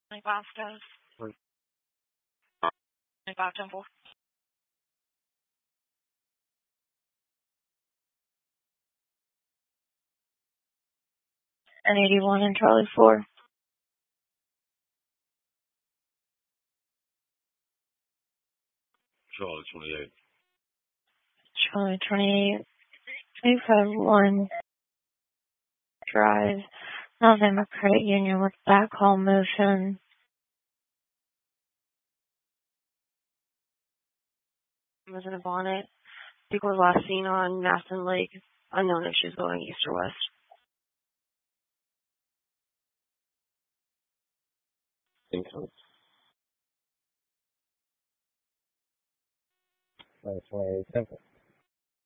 My Bastos. My Boston 4. And 81 and Charlie 4. Charlie 28. Charlie 28. 251 Drive. November Credit Union with backhaul motion. Was in a bonnet. Vehicle was last seen on Maston Lake. Unknown if she was going east or west. Income. 28 simple.